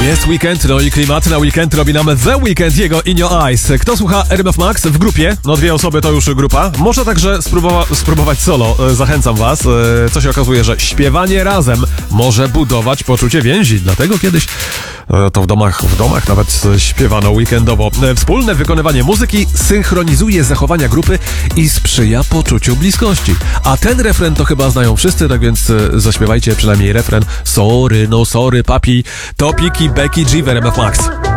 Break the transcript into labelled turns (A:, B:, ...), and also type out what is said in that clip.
A: Jest weekend, no i klimat na weekend robi nam The Weekend, jego In Your Eyes. Kto słucha RMF Max w grupie? No 2 osoby to już grupa. Może także spróbować solo. Zachęcam was. Co się okazuje, że śpiewanie razem może budować poczucie więzi. Dlatego kiedyś to w domach nawet śpiewano weekendowo. Wspólne wykonywanie muzyki synchronizuje zachowania grupy i sprzyja poczuciu bliskości. A ten refren to chyba znają wszyscy, tak więc zaśpiewajcie przynajmniej refren. Sorry, no sorry, papi, Topiki, Becky G w RMF Max.